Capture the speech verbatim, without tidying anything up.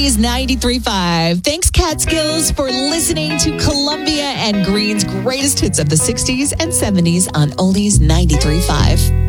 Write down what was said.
Oldies ninety-three point five. Thanks, Catskills, for listening to Columbia and Green's greatest hits of the sixties and seventies on Oldies ninety-three point five.